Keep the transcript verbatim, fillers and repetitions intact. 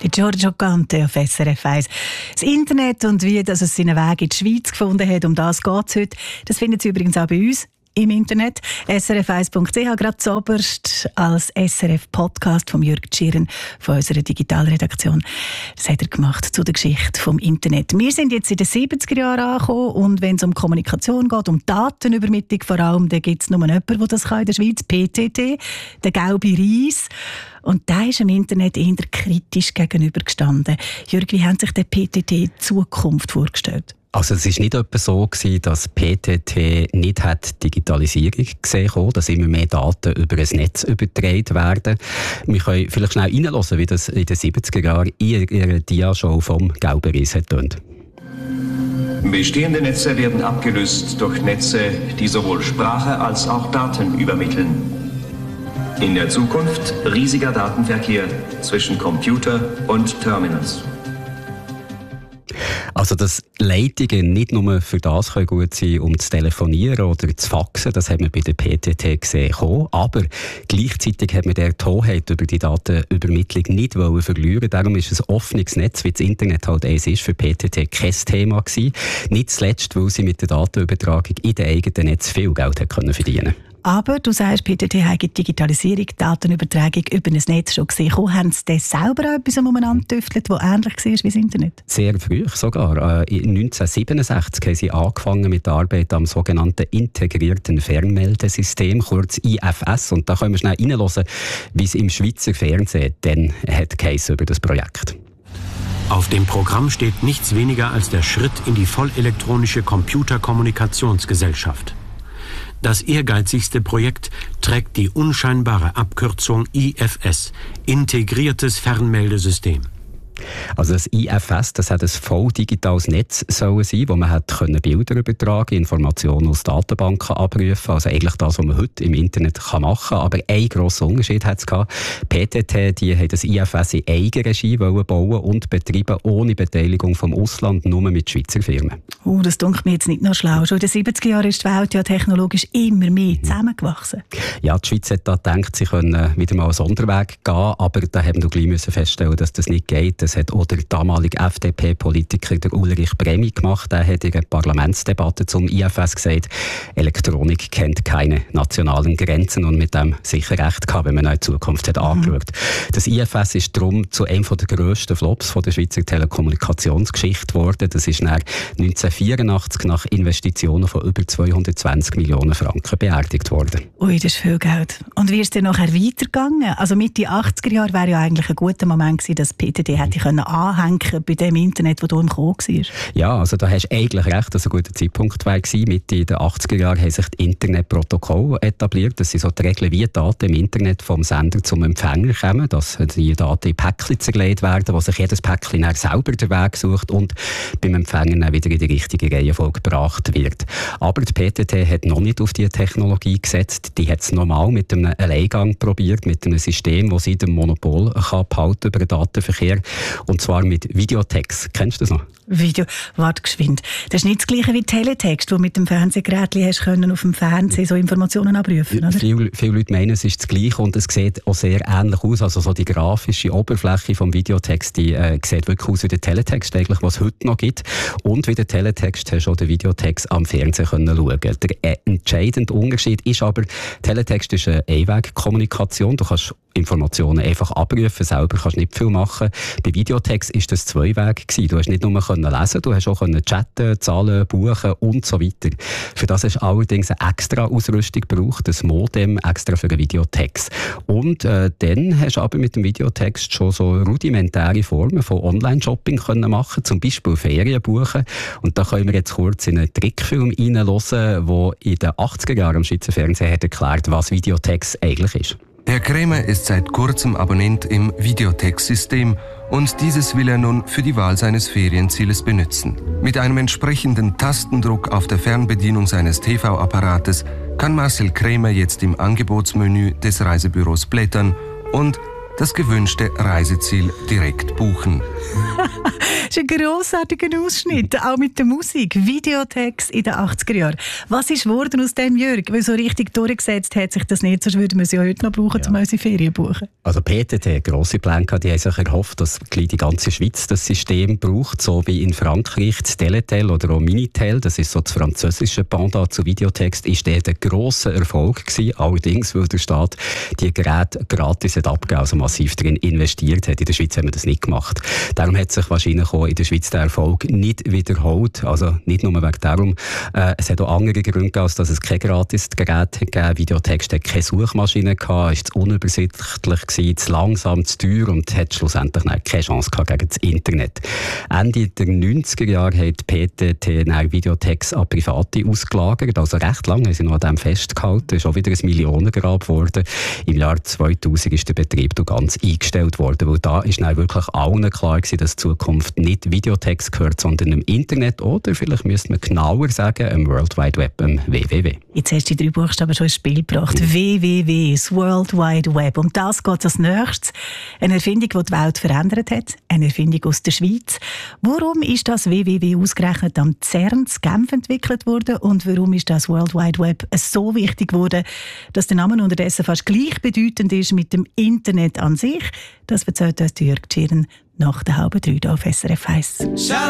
Die Giorgio Cante auf S R F eins. Das Internet und wie das es seinen Weg in die Schweiz gefunden hat, um das geht es heute. Das finden Sie übrigens auch bei uns im Internet. S R F eins Punkt c h, gerade zuoberst als S R F-Podcast von Jürg Tschirren von unserer Digitalredaktion. Das hat er gemacht zu der Geschichte vom Internet. Wir sind jetzt in den siebziger Jahren angekommen und wenn es um Kommunikation geht, um Datenübermittlung vor allem, dann gibt es nur jemanden, der das kann in der Schweiz, P T T, der gelbe Reis. Und der ist im Internet eher kritisch gegenübergestanden. Jürg, wie haben sich der P T T die Zukunft vorgestellt? Also es war nicht etwa so gewesen, dass P T T nicht hat Digitalisierung gesehen hat, dass immer mehr Daten über ein Netz übertragen werden. Wir können vielleicht schnell reinhören, wie das in den siebziger Jahren in ihrer Dia-Show vom Gelben Reis tönt. Bestehende Netze werden abgelöst durch Netze, die sowohl Sprache als auch Daten übermitteln. In der Zukunft riesiger Datenverkehr zwischen Computer und Terminals. Also, dass Leitungen nicht nur für das können gut sein, um zu telefonieren oder zu faxen, das haben wir bei der P T T gesehen, aber gleichzeitig hat man der Hoheit über die Datenübermittlung nicht wollen verlieren. Darum ist ein offenes Netz, wie das Internet halt eins ist, für P T T kein Thema gewesen. Nicht zuletzt, weil sie mit der Datenübertragung in den eigenen Netz viel Geld verdienen konnten. Aber du sagst, P T T hat die Digitalisierung, die Datenübertragung über ein Netz schon gesehen. Haben sie das selber auch etwas umeinander getüftelt, das ähnlich war wie das Internet? Sehr früh sogar. neunzehnhundertsiebenundsechzig haben sie angefangen mit der Arbeit am sogenannten integrierten Fernmeldesystem, kurz I F S. Und da können wir schnell reinhören, wie es im Schweizer Fernsehen dann hat geheissen über das Projekt. Auf dem Programm steht nichts weniger als der Schritt in die vollelektronische Computerkommunikationsgesellschaft. Das ehrgeizigste Projekt trägt die unscheinbare Abkürzung I F S, Integriertes Fernmeldesystem. Also das I F S, das hat ein voll digitales Netz sollen sein, wo man hat können Bilder übertragen, Informationen aus Datenbanken abrufen, also eigentlich das, was man heute im Internet kann machen kann. Aber ein grosser Unterschied hat es gehabt. P T T, die haben das I F S in Eigenregie bauen und betreiben, ohne Beteiligung vom Ausland, nur mit Schweizer Firmen. Oh, das dunkelt mir jetzt nicht noch schlau. Schon in den siebziger Jahren ist die Welt ja technologisch immer mehr zusammengewachsen. Ja, die Schweiz hat da gedacht, sie können wieder mal einen Sonderweg gehen, aber da haben wir gleich feststellen, dass das nicht geht. Das hat auch der damalige F D P-Politiker der Ulrich Bremi gemacht. Er hat in der Parlamentsdebatte zum I F S gesagt, Elektronik kennt keine nationalen Grenzen und mit dem sicher recht gehabt, wenn man in die Zukunft hat mhm. angeschaut. Das I F S ist darum zu einem der grössten Flops von der Schweizer Telekommunikationsgeschichte geworden. Das ist nach neunzehnhundertvierundachtzig nach Investitionen von über zweihundertzwanzig Millionen Franken beerdigt worden. Ui, das ist viel Geld. Und wie ist es dann nachher weitergegangen? Also Mitte achtziger Jahre wäre ja eigentlich ein guter Moment gewesen, dass P T T hätte können anhängen bei dem Internet, das du im Kommen warst. Ja, also da hast du eigentlich recht, dass ein guter Zeitpunkt war. Mitte der achtziger Jahre haben sich die Internetprotokolle etabliert. Das sind so die Regeln, wie Daten im Internet vom Sender zum Empfänger kommen, dass die Daten in Päckchen zerlegt werden, wo sich jedes Päckchen dann selber den Weg sucht und beim Empfänger dann wieder in die richtige Reihenfolge gebracht wird. Aber die P T T hat noch nicht auf diese Technologie gesetzt. Die hat es normal mit einem Alleingang probiert, mit einem System, das sie dem Monopol kann behalten über den Datenverkehr. Und zwar mit Videotext. Kennst du das noch? Video, warte geschwind. Das ist nicht das Gleiche wie Teletext, wo mit dem Fernsehgerät hast können auf dem Fernsehen so Informationen abrufen, oder? Viele, viele Leute meinen, es ist das Gleiche und es sieht auch sehr ähnlich aus. Also so die grafische Oberfläche vom Videotext, die äh, sieht wirklich aus wie der Teletext, eigentlich, was es heute noch gibt. Und wie der Teletext hast du auch den Videotext am Fernsehen können schauen. Der äh, entscheidende Unterschied ist aber, Teletext ist eine Einwegkommunikation. Du kannst Informationen einfach abrufen, selber kannst nicht viel machen. Bei Videotext ist das zwei Wege gewesen. Du hast nicht nur können lesen, du hast auch können chatten, zahlen, buchen und so weiter. Für das hast du allerdings eine extra Ausrüstung gebraucht, ein Modem extra für den Videotext. Und äh, dann hast du aber mit dem Videotext schon so rudimentäre Formen von Online-Shopping können machen, zum Beispiel Ferien buchen. Und da können wir jetzt kurz in einen Trickfilm reinhören, der in den achtziger Jahren am Schweizer Fernsehen hat erklärt, was Videotext eigentlich ist. Herr Krämer ist seit kurzem Abonnent im Videotext-System und dieses will er nun für die Wahl seines Ferienzieles benutzen. Mit einem entsprechenden Tastendruck auf der Fernbedienung seines T V-Apparates kann Marcel Krämer jetzt im Angebotsmenü des Reisebüros blättern und das gewünschte Reiseziel direkt buchen. ist ein grossartiger Ausschnitt, auch mit der Musik. Videotext in den achtziger Jahren. Was ist geworden aus dem, Jörg? Weil so richtig durchgesetzt hat sich das nicht, sonst würden wir sie ja heute noch brauchen, ja. um unsere Ferien zu buchen. Also P T T, grosse Pläne, die haben sich erhofft, dass die ganze Schweiz das System braucht, so wie in Frankreich das Teletel oder auch Minitel, das ist so das französische Pendant zu Videotext, ist der ein grosser Erfolg gewesen, allerdings, weil der Staat die Geräte gratis hat abgegeben, also massiv darin investiert hat. In der Schweiz haben wir das nicht gemacht. Darum hat sich wahrscheinlich auch in der Schweiz der Erfolg nicht wiederholt, also nicht nur wegen darum. Äh, es hat auch andere Gründe gegeben, als dass es kein gratis Gerät gegeben. Videotext hat keine Suchmaschine gehabt, ist zu unübersichtlich gewesen, zu langsam, zu teuer und hat schlussendlich keine Chance gehabt gegen das Internet. Ende der neunziger Jahre hat P T T Videotext an Private ausgelagert, also recht lange haben sie noch an dem festgehalten, ist auch wieder ein Millionengrab geworden. Im Jahr zweitausend ist der Betrieb ganz eingestellt worden, weil da ist dann wirklich allen klar gewesen, dass die Zukunft nicht Videotext gehört, sondern im Internet oder vielleicht müsste man genauer sagen, im World Wide Web, im W W W. Jetzt hast du die drei Buchstaben schon ins Spiel gebracht. Mhm. W W W, das World Wide Web. Um das geht es als nächstes. Eine Erfindung, die die Welt verändert hat. Eine Erfindung aus der Schweiz. Warum ist das W W W ausgerechnet am CERN in Genf entwickelt worden und warum ist das World Wide Web so wichtig geworden, dass der Name unterdessen fast gleichbedeutend ist mit dem Internet an sich? Das erzählt uns Jörg Tschirn nach der halben drei hier auf S R F eins.